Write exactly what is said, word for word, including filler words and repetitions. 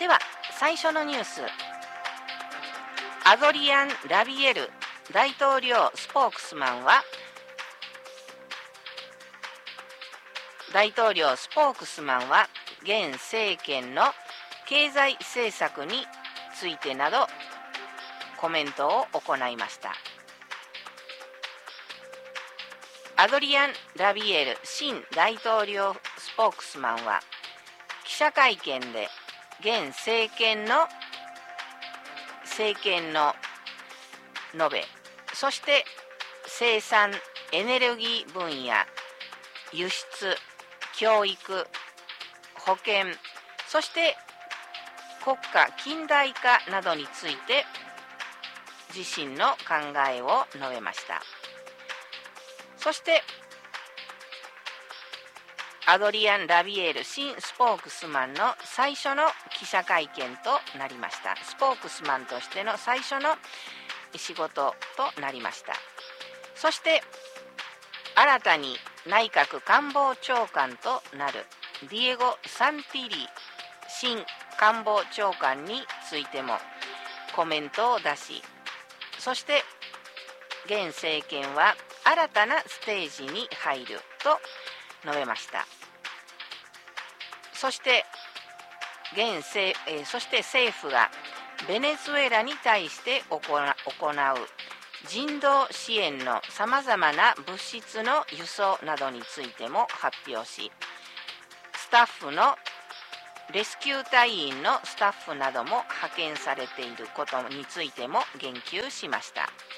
では最初のニュース、アドリアン・ラビエル大統領スポークスマンは大統領スポークスマンは現政権の経済政策についてなどコメントを行いました。アドリアン・ラビエル新大統領スポークスマンは記者会見で現政権の政権の述べ、そして生産エネルギー分野、輸出、教育、保健、そして国家近代化などについて自身の考えを述べました。そしてアドリアン・ラビエル新スポークスマンの最初の記者会見となりました。スポークスマンとしての最初の仕事となりました。そして新たに内閣官房長官となるディエゴ・サンティリ新官房長官についてもコメントを出し、そして現政権は新たなステージに入ると述べました。そして現政、えー、そして政府がベネズエラに対して行う、行う人道支援のさまざまな物質の輸送などについても発表し、スタッフのレスキュー隊員のスタッフなども派遣されていることについても言及しました。